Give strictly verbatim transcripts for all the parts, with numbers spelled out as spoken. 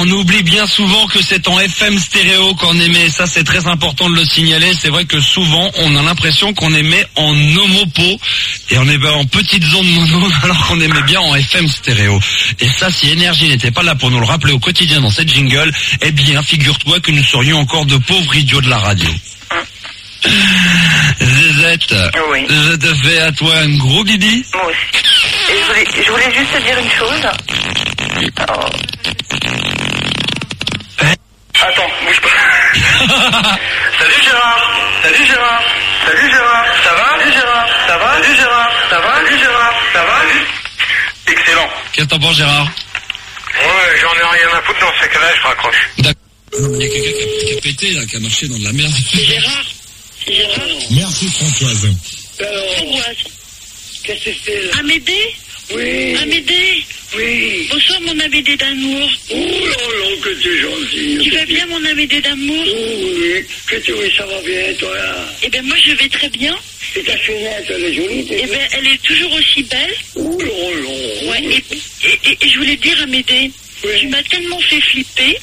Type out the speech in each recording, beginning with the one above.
on oublie bien souvent que c'est en F M stéréo qu'on émet. Ça, c'est très important de le signaler. C'est vrai que souvent, on a l'impression qu'on émet en homopo et on est en petite zone mono alors qu'on émet bien en F M stéréo. Et ça, si Énergie n'était pas là pour nous le rappeler au quotidien dans cette jingle, eh bien, figure-toi que nous serions encore de pauvres idiots de la radio. Zézette, oui. Je te fais à toi un gros bibi. Moi aussi. Et je voulais, je voulais juste te dire une chose. Oh. Attends, bouge pas. Salut Gérard. Salut Gérard. Salut Gérard. Ça va? Salut Gérard. Ça va? Salut Gérard. Ça va? Salut Gérard. Ça va? Excellent. Qu'est-ce que t'en penses, Gérard? Ouais, j'en ai rien à foutre dans ce cas-là, je raccroche. D'accord. Il y a quelqu'un qui a, qui a pété, là, qui a marché dans de la merde. Gérard. Gérard. Merci Françoise. Françoise. Qu'est-ce que c'est là? Amédée? Oui. Amédée? Oui. Bonsoir mon Amédée d'amour. Oh là là, que t'es gentil. Tu vas bien mon Amédée d'amour? Oh oui. Que tu oui, ça va bien toi là? Eh bien moi je vais très bien. Et ta fenêtre, elle est jolie. Eh bien elle est toujours aussi belle. Oh là là. Ouais, et, et, et, et je voulais te dire Amédée, oui. Tu m'as tellement fait flipper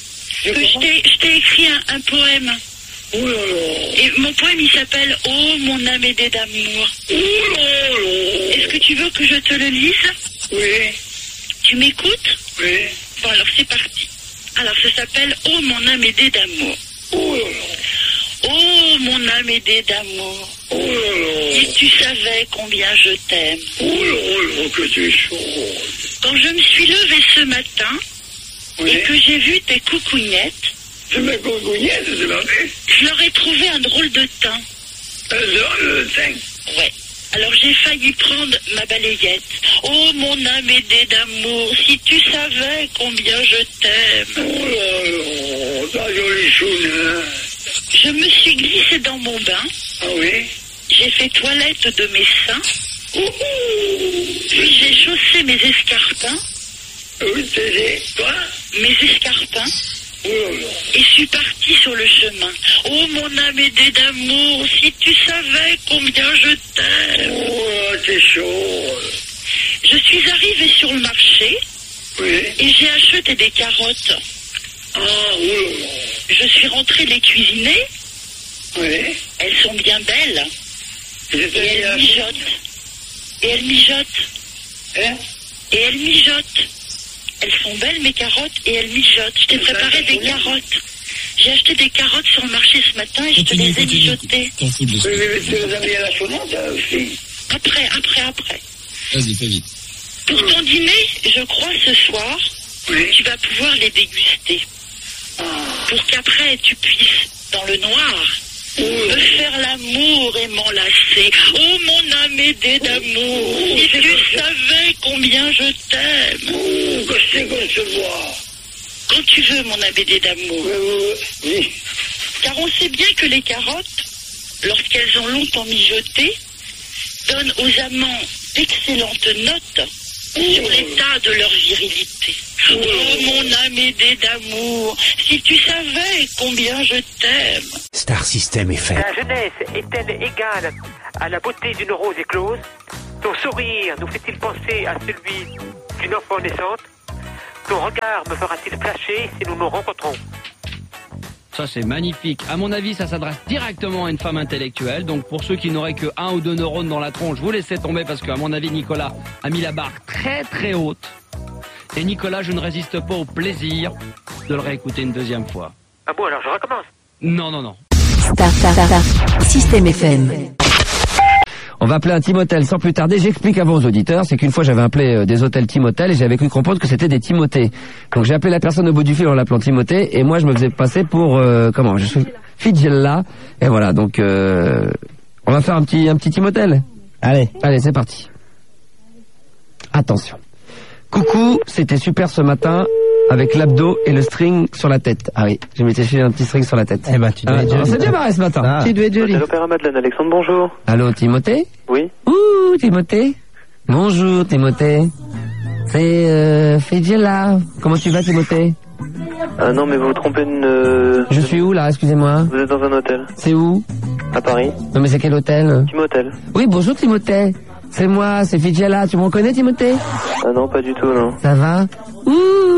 Je que je t'ai, je t'ai écrit un, un poème. Oh là là. Et mon poème il s'appelle Oh mon Amédée d'amour. Oh là là. Est-ce que tu veux que je te le lise? Oui. Tu m'écoutes? Oui. Bon alors c'est parti. Alors ça s'appelle Oh mon Amédée d'amour. Oh là là. Oh mon Amédée d'amour. Oh là là. Si tu savais combien je t'aime. Oh là là, que tu es chaude. Quand je me suis levée ce matin Oui. et que j'ai vu tes coucougnettes, C'est ma coucougnettes, c'est ma vie. je leur ai trouvé un drôle de teint. Elles ont le teint. Ouais. Alors j'ai failli prendre ma balayette. Oh mon Amédée d'amour, si tu savais combien je t'aime. Oh là là, ta jolie choune. Je me suis glissée dans mon bain, Ah oui? j'ai fait toilette de mes seins, Oh, oh. puis j'ai chaussé mes escarpins, Oui, t'es dit, quoi? mes escarpins, Oh là là. et suis partie sur le chemin. Oh mon Amédée d'amour, si tu savais combien je t'aime. Oh, t'es chaud. Je suis arrivée sur le marché Oui. et j'ai acheté des carottes. Ah, oh là là. Je suis rentrée les cuisiner, Oui. elles sont bien belles, et J'étais elles bien. mijotent. Et elles mijotent. Hein? Et elles mijotent. Elles sont belles mes carottes et elles mijotent. Je t'ai C'est préparé ça, des c'est carottes. J'ai acheté des carottes sur le marché ce matin et je te les ai mijotées. T'en fous de Oui, ça. mais tu les as mis à la chaudante aussi. Après, après, après. Vas-y, fais vite. Pour ton dîner, je crois ce soir, Oui. tu vas pouvoir les déguster. Pour qu'après tu puisses, dans le noir, me faire l'amour et m'enlacer. Oh mon Amédée d'amour, si tu savais combien je t'aime. Oh, que c'est qu'on se voit. Quand tu veux mon Amédée d'amour. Oui, oui. Car on sait bien que les carottes, lorsqu'elles ont longtemps mijoté, donnent aux amants d'excellentes notes sur l'état de leur virilité. Oh mon Amédée d'amour, si tu savais combien je t'aime. Star System F M. La jeunesse est-elle égale à la beauté d'une rose éclose? Ton sourire nous fait-il penser à celui d'une enfant naissante? Ton regard me fera-t-il flasher si nous nous rencontrons? Ça c'est magnifique. À mon avis, ça s'adresse directement à une femme intellectuelle. Donc pour ceux qui n'auraient que un ou deux neurones dans la tronche, vous laissez tomber parce qu'à mon avis, Nicolas a mis la barre très très haute. Et Nicolas, je ne résiste pas au plaisir de le réécouter une deuxième fois. Ah bon, alors je recommence. Non, non, non. Star, star, star, star. System F M. On va appeler un Team Hotel sans plus tarder. J'explique avant aux auditeurs, c'est qu'une fois j'avais appelé euh, des hôtels Team Hotel et j'avais cru comprendre que c'était des Timothées. Donc j'ai appelé la personne au bout du fil en l'appelant Timothée et moi je me faisais passer pour euh, comment je suis Fidjella et voilà donc euh, on va faire un petit un petit Team Hotel. Allez, allez c'est parti. Attention. Coucou, c'était super ce matin avec l'abdo et le string sur la tête. Ah oui, j'ai mis un petit string sur la tête. Eh ben, tu dois ah, être joli. C'est bien marré ce matin. Ah. Tu dois être joli. L'Opéra Madeleine, Alexandre, bonjour. Allô, Timothée? Oui. Ouh, Timothée. Bonjour, Timothée. C'est euh, Fidjella. Comment tu vas, Timothée? Ah non, mais vous vous trompez de... Euh... Je suis où, là? Excusez-moi. Vous êtes dans un hôtel. C'est où? À Paris. Non, mais c'est quel hôtel? Timothée. Oui, bonjour, Timothée. C'est moi, c'est Fidjella. Tu me reconnais, Timothée? Ah non, pas du tout, non. Ça va? Ouh,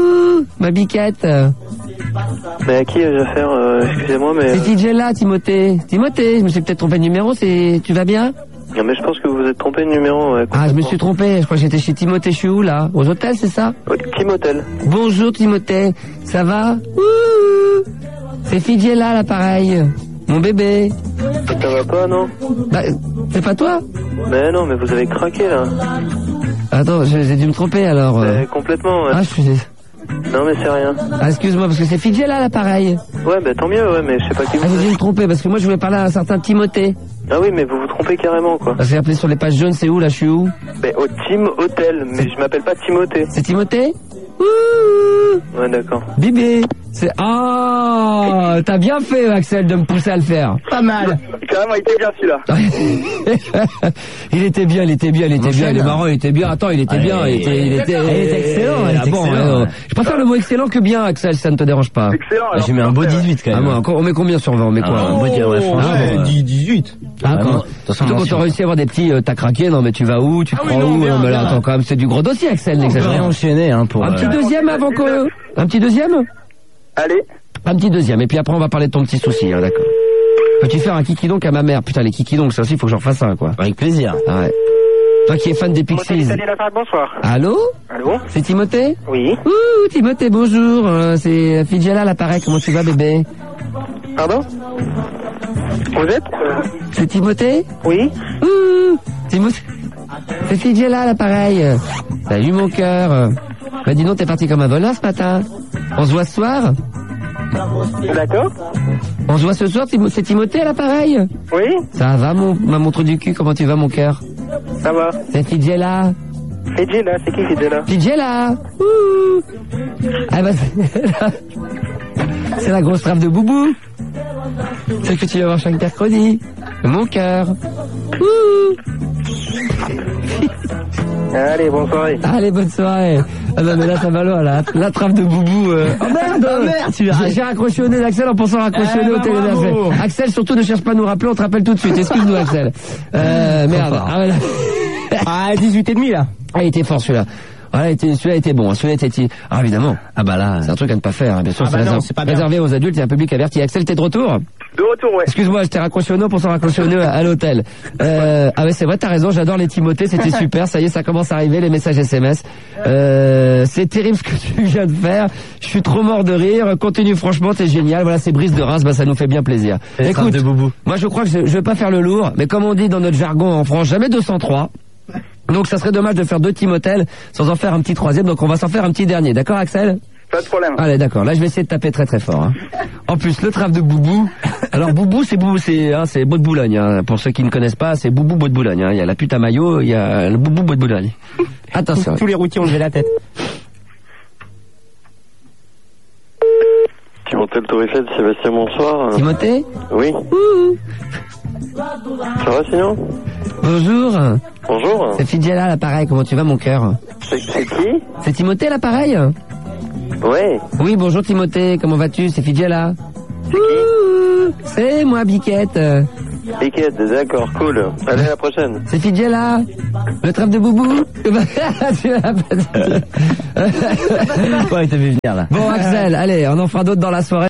Ouh, ma biquette. Mais à qui ai-je affaire euh, Excusez-moi, mais... C'est D J là, Timothée. Timothée, je me suis peut-être trompé de numéro, c'est... Tu vas bien? Non, mais je pense que vous vous êtes trompé de numéro. Ouais, ah, je me suis trompé, je crois que j'étais chez Timothée, je suis où là? Aux hôtels, c'est ça? Oui, Timothée. Bonjour Timothée, ça va? Ouh, c'est Fidji là, l'appareil. Mon bébé. Ça va pas, non? Bah, c'est pas toi? Mais non, mais vous avez craqué, là. Attends, j'ai dû me tromper, alors. Euh... Mais complètement, ouais. Ah, je suis... Non, mais c'est rien. Ah, excuse-moi, parce que c'est Fidji là, l'appareil. Ouais, bah tant mieux, ouais, mais je sais pas qui vous... Ah, j'ai dû me tromper, parce que moi, je voulais parler à un certain Timothée. Ah oui, mais vous vous trompez carrément, quoi. Parce que j'ai appelé sur les pages jaunes, c'est où, là, je suis où? Ben, au Team Hotel, mais je m'appelle pas Timothée. C'est Timothée? Ouh. Ouais, d'accord. Bébé. C'est... Ah, t'as bien fait, Axel, de me pousser à le faire. Pas mal. Carrément, il était bien, celui-là. il était bien, il était bien, il était bien, il est marrant, il était bien. Attends, il était bien, il était, il était, il était excellent. Il était bon, excellent. Je préfère le mot excellent que bien, Axel, ça ne te dérange pas. Excellent, alors. J'ai mis un beau dix-huit, quand même. Ah, moi, on met combien sur vingt? On met quoi? Un beau dix-huit. Ah, quand, surtout quand t'as réussi à avoir des petits, euh, t'as craqué, non, mais tu vas où? Tu te crois où? Non, mais là, attends, quand même, c'est du gros dossier, Axel, n'exagère pas. Enchaîner, hein, pour... Un petit deuxième avant que, un petit deuxième? Allez. Un petit deuxième, et puis après on va parler de ton petit souci, hein, d'accord. Peux-tu faire un kiki donc à ma mère? Putain, les kiki donc, ça aussi, faut que j'en fasse un, quoi. Avec plaisir. Ah ouais. Toi qui es fan des Pixies. Bonsoir. Allô? Allô? C'est Timothée? Oui. Ouh, Timothée, bonjour. Euh, c'est Fidjela, l'appareil. Comment tu vas, bébé? Pardon? Vous êtes? C'est Timothée? Oui. Ouh, Timothée. C'est Fidjela, l'appareil. Salut, mon cœur. Bah, dis donc, t'es parti comme un voleur ce matin. On se voit ce soir? D'accord. On se voit ce soir, Timo- c'est Timothée à l'appareil? Oui. Ça va, mon, ma montre du cul, comment tu vas, mon cœur? Ça va. C'est Fidjela. Fidjela, c'est qui Fidjela? Fidjela. Ouh. Ah bah, c'est la, c'est la grosse trame de Boubou. Celle que tu vas voir chaque mercredi. Mon cœur. Ouh. Allez, bonne soirée. Allez, bonne soirée. Ah non, mais là, ça va loin, là. La trame de Boubou. Euh... Oh merde, oh merde, tu J'ai, j'ai raccroché au nez d'Axel en pensant raccrocher eh au nez au bah, téléverger. Axel, surtout, ne cherche pas à nous rappeler, on te rappelle tout de suite. Excuse-nous, Axel. Euh, merde. Ah, voilà. Ah, dix-huit et demi, là. Ah, il était fort, celui-là. Voilà, était, celui-là était bon. Celui-là était... Ah, évidemment. Ah bah là... C'est un truc à ne pas faire, hein. Bien sûr. Ah bah c'est, non, réservé, c'est pas bien. réservé aux adultes et à un public averti. Axel, t'es de retour? De retour, ouais. Excuse-moi, je t'ai raccroché au nez pour s'en raccrocher au nez à l'hôtel. Euh, ah ouais, c'est vrai, t'as raison, j'adore les Timothées, c'était super, ça y est, ça commence à arriver, les messages S M S. Euh, c'est terrible ce que tu viens de faire, je suis trop mort de rire, continue franchement, t'es génial, voilà, c'est Brice de Reims, bah ça nous fait bien plaisir. Et écoute, de Boubou. moi je crois que je, je vais pas faire le lourd, mais comme on dit dans notre jargon en France, jamais deux cent trois. Donc ça serait dommage de faire deux Timothées sans en faire un petit troisième, donc on va s'en faire un petit dernier, d'accord Axel? Pas de problème. Allez, d'accord. Là, je vais essayer de taper très très fort. Hein. En plus, le trave de Boubou. Alors, Boubou, c'est Boubou, c'est hein, c'est Beau de Boulogne. Hein. Pour ceux qui ne connaissent pas, c'est Boubou Beau de Boulogne. Hein. Il y a la pute à maillot, il y a le Boubou Beau de Boulogne. Attention. Tous les routiers ont levé la tête. Timothée le Touriflet, Sébastien, bonsoir. Timothée? Oui. Ouh. Ça va sinon? Bonjour. Bonjour. C'est Fidjela, l'appareil. Comment tu vas, mon cœur? C'est, c'est qui? C'est Timothée, l'appareil? Ouais. Oui, bonjour Timothée. Comment vas-tu? C'est Fidjela. C'est qui? C'est moi, Biquette. Biquette, d'accord, cool. Allez, à la prochaine. C'est Fidjela. Le trave de Boubou. Tu l'as pas dit. Ouais, il t'a vu venir, là. Bon, Axel, allez, on en fera d'autres dans la soirée.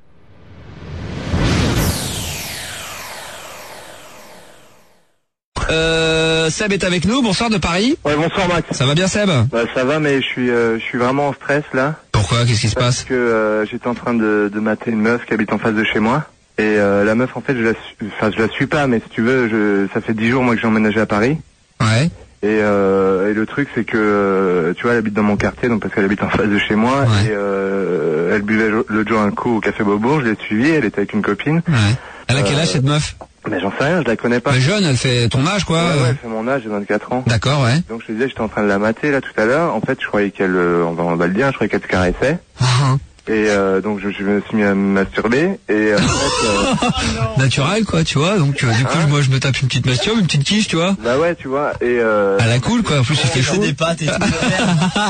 Euh, Seb est avec nous, bonsoir de Paris. Ouais, bonsoir Max. Ça va bien Seb? Bah ça va, mais je suis euh, je suis vraiment en stress là. Pourquoi? Qu'est-ce qui se Parce passe? que euh, j'étais en train de, de mater une meuf qui habite en face de chez moi. Et euh, la meuf en fait je la suis, enfin je la suis pas, mais si tu veux, je, ça fait dix jours moi que j'ai emménagé à Paris. Ouais. Et, euh, et le truc c'est que euh, tu vois elle habite dans mon quartier, donc parce qu'elle habite en face de chez moi. Ouais. Et euh, elle buvait le jour un coup au café Bobo, je l'ai suivie, elle était avec une copine. Ouais. Elle a quel âge cette meuf? Mais j'en sais rien, je la connais pas. Mais jeune, elle fait ton âge quoi? Ouais, ouais, elle fait mon âge, j'ai vingt-quatre ans. D'accord, ouais. Donc je te disais, j'étais en train de la mater là tout à l'heure. En fait, je croyais qu'elle, euh, on va, on va le dire, je croyais qu'elle se caressait. Uh-huh. Et euh, donc je, je me suis mis à me masturber. Et euh, en fait, euh... naturel quoi, tu vois. Donc euh, du coup, hein moi je me tape une petite masturbe, une petite quiche, tu vois. Bah ouais, tu vois. Et euh... à la cool quoi. En plus il fait chaud. Des pâtes et tout.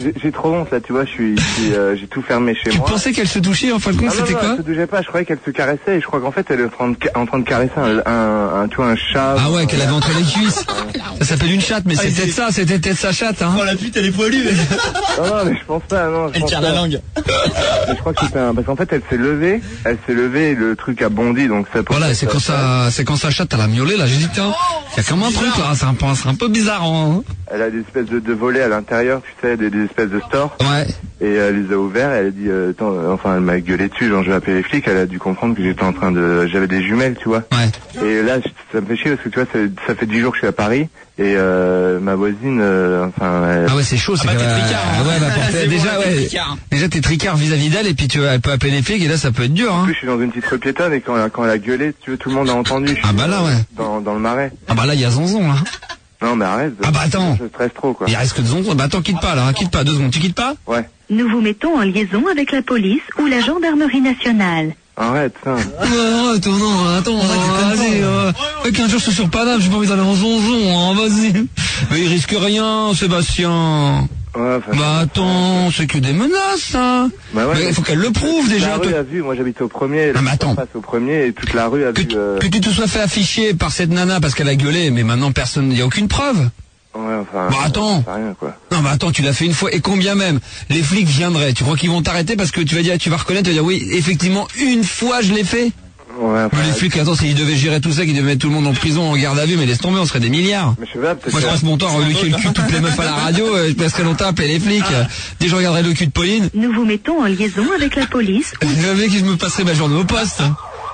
J'ai j'ai trop honte là, tu vois, je suis, je suis, euh, j'ai tout fermé chez Tu moi. pensais qu'elle se touchait, en fin de compte, Ah non, c'était non, quoi? elle se touchait pas, je croyais qu'elle se caressait et je crois qu'en fait elle est en train de, ca- en train de caresser un, un, un, tu vois, un chat. Ah ouais, qu'elle avait entre les cuisses. Ça s'appelle une chatte, mais Ah, c'est c'est- peut-être ça, c'était peut-être sa chatte, hein. Oh la pute, elle est poilue. Non, non, mais je pense pas, non. Je Elle pense tire pas. la langue. Mais je crois que c'était un, parce qu'en fait elle s'est levée, elle s'est levée et le truc a bondi, donc ça. Voilà, c'est quand ça, c'est quand sa chatte, elle a miaulé, là, j'ai dit, tiens, il y a comme un truc, là, c'est un peu, c'est un peu bizarre, hein. Elle a des espèces de, de volets à l'intérieur, tu sais, des, des espèces de stores. Ouais. Et elle les a ouverts, elle a dit, euh, attends, euh, enfin, elle m'a gueulé dessus, genre je vais appeler les flics, elle a dû comprendre que j'étais en train de, j'avais des jumelles, tu vois. Ouais. Et là, ça me fait chier parce que tu vois, ça, ça fait dix jours que je suis à Paris et euh, ma voisine, euh, enfin. Elle... Ah ouais, c'est chaud, c'est bah, qu'elle t'es va- tricard, hein. ah ouais, bah, pour- C'est déjà, bon, t'es ouais. tricard. Déjà, t'es tricard vis-à-vis d'elle, et puis tu, elle peut appeler les flics, et là, ça peut être dur, En hein. plus, je suis dans une petite rue piétonne et quand, quand elle a gueulé, tu vois, tout le monde a entendu. Je suis, Ah bah là, ouais. Dans, dans le marais. Ah bah là, il y a Zonzon, là. Non, mais arrête. Ah bah attends. Je stresse trop, quoi. Il reste que de Zonzon. Bah attends, quitte pas, là, hein, quitte pas, deux secondes. Tu quittes pas? Ouais. Nous vous mettons en liaison avec la police ou la gendarmerie nationale. Arrête, ça. Ouais, attends, non, attends, vas-y, euh, qu'un jour je suis sur Paname, j'ai pas envie d'aller en Zonzon, hein, vas-y. Mais il risque rien, Sébastien. Ouais, enfin, bah attends, c'est que des menaces, hein. Bah ouais, mais il faut qu'elle le prouve toute déjà. La rue toi. a vu, moi j'habite au premier. Ah, mais attends. Passe au premier et toute la rue a vu. Euh... Que tu te sois fait afficher par cette nana parce qu'elle a gueulé, mais maintenant personne, il y a aucune preuve. Ouais, enfin. Bah attends. C'est rien, quoi. Non, bah attends, tu l'as fait une fois, et combien même? Les flics viendraient, tu crois qu'ils vont t'arrêter parce que tu vas dire, tu vas reconnaître, tu vas dire oui, effectivement, une fois je l'ai fait. Ouais, enfin, mais les flics, attends, s'ils devaient gérer tout ça, qu'ils devaient mettre tout le monde en prison, en garde à vue, mais laisse tomber, on serait des milliards. Mais je sais pas, peut-être. Moi, je passe mon temps à reluquer le cul de toutes les meufs à la radio, euh, je passerais longtemps à appeler les flics. Euh, Dès que je regarderais le cul de Pauline, Nous vous mettons en liaison avec la police ou je savais que je me passerais ma journée au poste.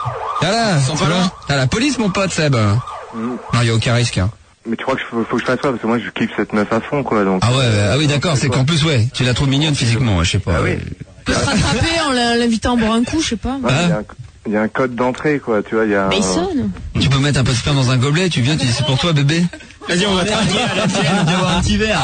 Voilà, tu vois, t'as la police, mon pote, Seb. Mm. Non, y a aucun risque, hein. Mais tu crois que faut, faut que je fasse quoi? Parce que moi je kiffe cette meuf à fond, quoi, donc. Ah ouais, ah oui, d'accord, c'est qu'en plus, ouais, tu la trouves mignonne physiquement, ouais, je sais pas. Ah oui. ouais. peut se rattraper en l'invitant à boire un coup, je sais pas. Ouais, il y a un- il y a un code d'entrée, quoi, tu vois, il y a un... Mais il sonne. Tu peux mettre un peu de sperme dans un gobelet, tu viens, tu dis c'est pour toi, bébé. Vas-y, on va travailler à la tienne, on va boire un petit verre.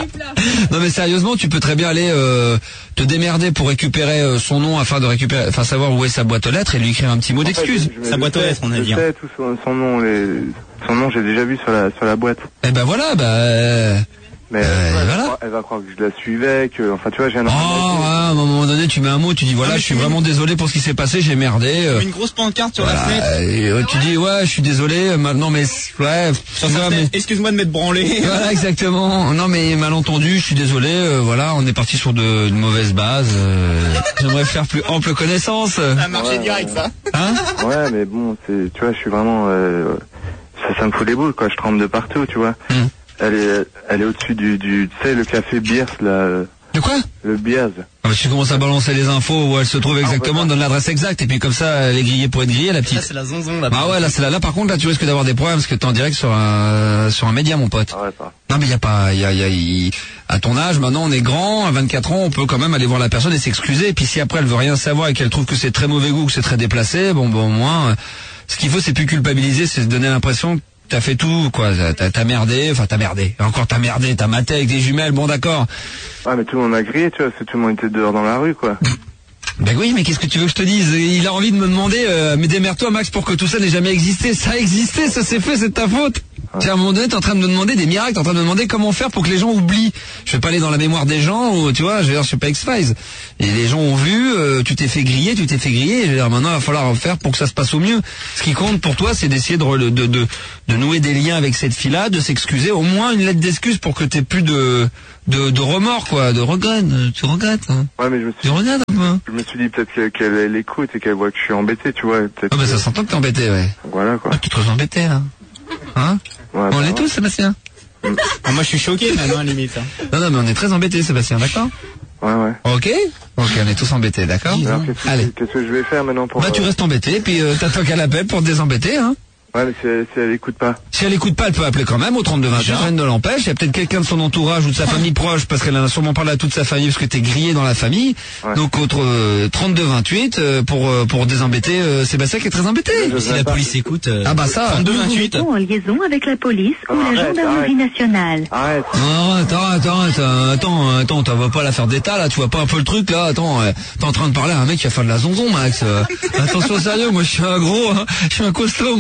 Non mais sérieusement, tu peux très bien aller euh, te démerder pour récupérer euh, son nom afin de récupérer, enfin savoir où est sa boîte aux lettres et lui écrire un petit mot d'excuse. Je- je- je sais, Je sais tout son, son nom, les... son nom, j'ai déjà vu sur la sur la boîte. Eh ben voilà, bah. Euh... Mais Euh, elle, va voilà. croire, elle va croire que je la suivais, que, enfin, tu vois, j'ai un. Oh, à un moment donné, tu mets un mot, tu dis voilà, Ah, mais je suis tu- vraiment désolé pour ce qui s'est passé, j'ai merdé. euh, Une grosse pancarte sur voilà, la fenêtre. et, euh, tu dis ouais, je suis désolé, euh, maintenant mais ouais, Sur sa ouais, fenêtre, mais- excuse-moi de m'être branlé. Voilà, exactement. Non, mais malentendu, je suis désolé. euh, voilà, on est parti sur de, de mauvaises bases. euh, J'aimerais faire plus ample connaissance. Ça a marché Ouais, direct, ça. Hein? Ouais, mais bon, c'est, tu vois, je suis vraiment, euh, ça, ça me fout les boules, quoi. Je tremble de partout, tu vois. Hum. Elle est, elle est au-dessus du, du, tu sais, le café Beers, là. De quoi? Le Beers. Ah bah, tu commences à balancer les infos où elle se trouve exactement, donne l'adresse exacte, et puis comme ça, elle est grillée pour être grillée, la petite. Là, c'est la zonzon, là. Ah ouais, là, c'est là, là, par contre, là, tu risques d'avoir des problèmes parce que t'es en direct sur un, sur un média, mon pote. Ah ouais, pas. Non, mais il y a pas, il y a, il y a, il- à ton âge, maintenant, on est grand, à vingt-quatre ans, on peut quand même aller voir la personne et s'excuser. Et puis si après elle veut rien savoir et qu'elle trouve que c'est très mauvais goût, que c'est très déplacé, bon, bon, au moins, euh, ce qu'il faut, c'est plus culpabiliser, c'est se donner l'impression que t'as fait tout, quoi. T'as, t'as merdé, enfin, t'as merdé. Encore t'as merdé, t'as maté avec des jumelles, bon, d'accord. Ouais, mais tout le monde a grillé, tu vois, parce que tout le monde était dehors dans la rue, quoi. Ben oui, mais qu'est-ce que tu veux que je te dise? Il a envie de me demander, euh, mais démerde-toi, Max, pour que tout ça n'ait jamais existé. Ça a existé, ça s'est fait, c'est de ta faute. Tiens, à un moment donné, t'es en train de me demander des miracles, t'es en train de me demander comment faire pour que les gens oublient. Je vais pas aller dans la mémoire des gens, ou, tu vois, je veux dire, je suis pas X-Files. Et les gens ont vu, euh, tu t'es fait griller, tu t'es fait griller, je veux dire, maintenant, il va falloir faire pour que ça se passe au mieux. Ce qui compte pour toi, c'est d'essayer de, re- de, de, de, de nouer des liens avec cette fille-là, de s'excuser, au moins une lettre d'excuse pour que t'aies plus de, de, de remords, quoi, de regrets. Tu regrettes, hein. Ouais, mais je me suis, Tu regrettes un peu. je me suis dit peut-être qu'elle, qu'elle elle écoute et qu'elle voit que je suis embêté, tu vois. Peut-être Ah bah ça que- s'entend que t'es embêté, ouais. Voilà, quoi. Ah, tu te trouves embêté, là. Hein? Ouais, On bah, l'est tous, Sébastien. Ah, moi, je suis choqué maintenant, à la limite. hein. Non, non, mais on est très embêtés, Sébastien, d'accord? Ouais, ouais. Ok? Ok, on est tous embêtés, d'accord? Alors, qu'est-ce que, Allez. qu'est-ce que je vais faire maintenant pour... Bah, tu euh, restes embêté, puis euh, t'attends qu'elle appelle pour te désembêter, hein? Ouais, mais si elle, si elle écoute pas. Si elle écoute pas, elle peut appeler quand même au trente-deux vingt-huit, rien ne l'empêche. Il y a peut-être quelqu'un de son entourage ou de sa famille proche, parce qu'elle en a sûrement parlé à toute sa famille, parce que t'es grillé dans la famille. Ouais. Donc, au euh, trente-deux vingt-huit, euh, pour, euh, pour désembêter euh, Sébastien qui est très embêté. Je Si sais la pas. police écoute. euh, Ah bah ça. trente-deux Nous vous vingt-huit. mettons en liaison avec la police ou Oh, la arrête, gendarmerie nationale. Arrête. Non, attends, attends, attends, attends, attends, t'en vas pas la faire d'état, là, tu vois pas un peu le truc, là, attends, euh, t'es en train de parler à un mec qui va faire de la zonzon, Max. euh. Attention, sérieux, moi, je suis un gros, hein, je suis un costaud, moi, je suis pas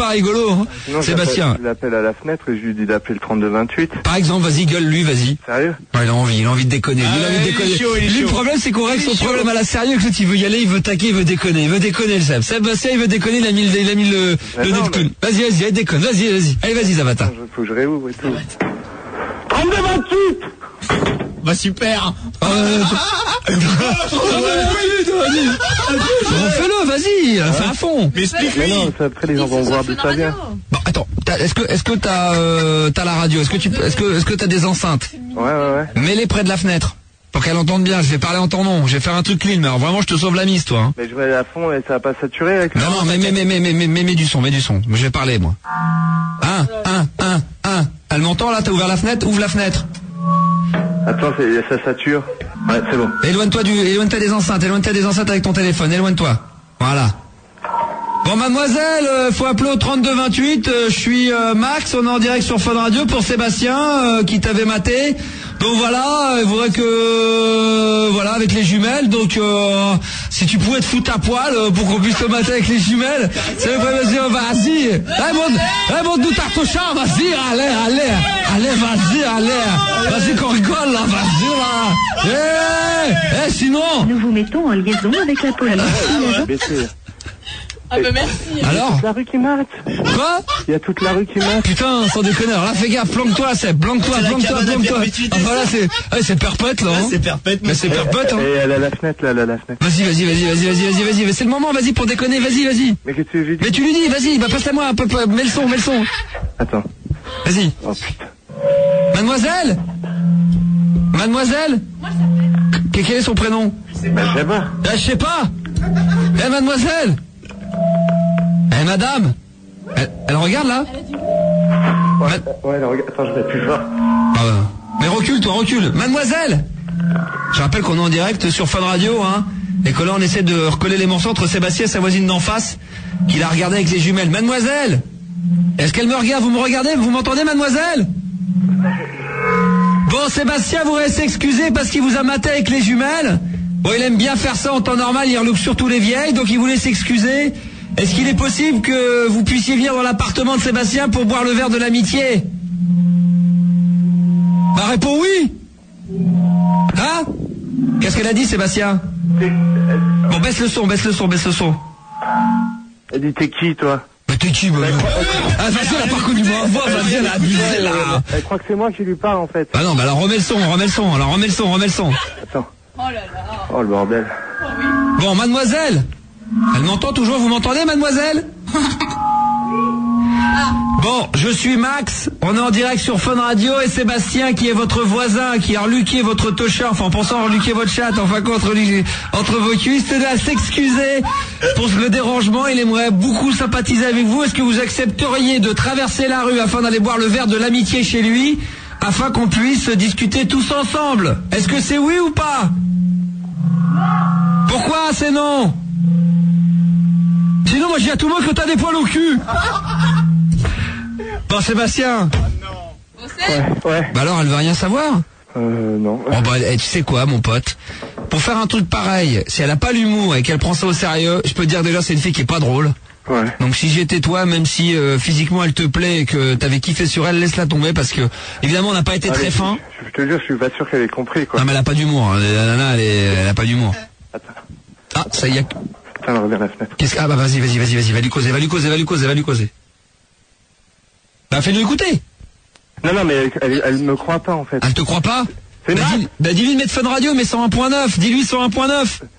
pas rigolo, hein. Sinon, Sébastien. Je l'appelle à la fenêtre et je lui dis d'appeler le trente-deux vingt-huit. Par exemple, vas-y, gueule lui, vas-y. Sérieux? Ouais, il a envie, il a envie de déconner. Ah, il a envie de il est déconner. chaud, il est lui, le chaud. problème, c'est qu'on règle Il est son chaud. problème à la sérieux, que l'autre, il veut y aller, il veut taquer, il veut déconner. Il veut déconner, le Seb. Sébastien, il veut déconner, il a mis le, il a mis le, Mais le non, nez de clown. Vas-y, vas-y, allez, déconne, vas-y, vas-y. Allez, vas-y, Zavata. Il faut que je réouvre et tout. trente-deux vingt-huit. Bah super. Euh, Refais-le, vas-y, fais à fond. Mais explique-lui. Mais non, c'est après les gens vont voir d'où ça vient. Bon, attends, t'as- est-ce que, est-ce que t'as, euh, t'as la radio? Est-ce que tu, est-ce que, est-ce que t'as des enceintes? Ouais, ouais, ouais. Mets-les près de la fenêtre. Pour qu'elle entende bien, je vais parler en ton nom, je vais faire un truc clean, mais alors vraiment je te sauve la mise, toi. Hein. Mais je mets à fond et ça va pas saturer avec Non, non, mais, mais, mais, mais, mais, mais, mais, mets du son, mets du son. Je vais parler, moi. Un, un, un, un. Elle m'entend là? T'as ouvert la fenêtre? Ouvre la fenêtre. Attends, c'est- ça sature. Ouais, c'est bon. Éloigne-toi du, éloigne-toi des enceintes, éloigne-toi des enceintes avec ton téléphone, éloigne-toi. Voilà. Bon, mademoiselle, euh, faut appeler au trente-deux vingt-huit, euh, je suis euh, Max, on est en direct sur Fun Radio pour Sébastien, euh, qui t'avait maté. Donc voilà, euh, il faudrait que, euh, voilà, avec les jumelles, donc euh, si tu pouvais te foutre à poil euh, pour qu'on puisse te mater avec les jumelles, c'est vrai, vas-y, euh, vas-y, eh, monte, eh, monte-nous ta tocha, vas-y, allez, allez, allez, vas-y, allez, vas-y qu'on rigole là, vas-y là, eh, eh, sinon... Nous vous mettons en liaison avec la police. Baissez. Ah bah merci. Alors Toute la rue qui mate. Quoi? Il y a toute la rue qui mate. Putain, sans déconner, alors là fais gaffe, planque-toi, c'est planque-toi, C'est la planque-toi, cabane à planque-toi. perpétuité, Ah voilà, c'est, ouais, c'est perpète là. Là, Hein. c'est perpète. Mais c'est perpète, hein. Et elle a la fenêtre, là, elle a la fenêtre. Vas-y, vas-y, vas-y, vas-y, vas-y, vas-y, vas-y, c'est le moment, vas-y pour déconner, vas-y, vas-y. Mais qu'est-ce que tu veux que je Mais dise? tu lui dis, vas-y, bah passe à moi, peu, peu, mets le son, mets le son. Attends. Vas-y. Oh putain. Mademoiselle Mademoiselle Qu- Quel est son prénom? Bah, je sais pas. Ah, je sais pas. Eh, mademoiselle. Eh, madame. Elle, elle regarde là? Ouais, ouais, là, regarde. Attends, je vais plus fort. Ah ouais. Mais recule, toi, recule. Mademoiselle! Je rappelle qu'on est en direct sur Fun Radio, hein, et que là, on essaie de recoller les morceaux entre Sébastien et sa voisine d'en face, qui l'a regardé avec les jumelles. Mademoiselle! Est-ce qu'elle me regarde? Vous me regardez? Vous m'entendez, mademoiselle? Bon, Sébastien voudrait s'excuser parce qu'il vous a maté avec les jumelles. Bon, il aime bien faire ça en temps normal, il reloupe surtout les vieilles, donc il voulait s'excuser. Est-ce qu'il est possible que vous puissiez venir dans l'appartement de Sébastien pour boire le verre de l'amitié? Bah, réponds oui. Hein? Qu'est-ce qu'elle a dit, Sébastien? Bon, baisse le son, baisse le son, baisse le son. Elle dit t'es qui, toi? Mais t'es qui, bah? Ah, vas-y, elle a pas connu ma voix, vas-y, elle a abusé, là. Elle croit que c'est moi qui lui parle, en fait. Bah non, bah alors remets le son, remets le son, alors remets le son, remets le son. Attends. Oh là là. Oh, le bordel. Bon, mademoiselle. Elle m'entend toujours, vous m'entendez, mademoiselle? Bon, je suis Max, on est en direct sur Fun Radio et Sébastien qui est votre voisin, qui a reluqué votre tocha, enfin en pensant reluquer votre chatte, enfin contre, entre vos cuisses, tenait à s'excuser pour le dérangement, il aimerait beaucoup sympathiser avec vous. Est-ce que vous accepteriez de traverser la rue afin d'aller boire le verre de l'amitié chez lui, afin qu'on puisse discuter tous ensemble? Est-ce que c'est oui ou pas? Pourquoi c'est non? Sinon moi je dis à tout le monde que t'as des poils au cul. Bon, Sébastien. Ouais, ouais. Bah alors, elle veut rien savoir? Euh, non. Bon, bah, eh, tu sais quoi, mon pote? Pour faire un truc pareil, si elle a pas l'humour et qu'elle prend ça au sérieux, je peux te dire déjà, c'est une fille qui est pas drôle. Ouais. Donc si j'étais toi, même si euh, physiquement elle te plaît et que t'avais kiffé sur elle, laisse-la tomber parce que, évidemment, on n'a pas été Allez, très fin. Je, je te jure, je suis pas sûr qu'elle ait compris, quoi. Non, mais elle a pas d'humour. Hein. La nana, elle, est, elle a pas d'humour. Attends. Ah, ça y est. Putain, elle revient à la fenêtre. Qu'est-ce que... Ah bah vas-y, vas-y, vas-y, vas-y, va lui causer, va lui causer, va lui causer, va lui causer. Bah fais-nous écouter. Non, non, mais elle, elle, elle me croit pas, en fait. Elle te croit pas? C'est Bah, mal. dis, bah dis-lui de mettre Fun Radio, mais cent un point neuf. Dis-lui cent un point neuf.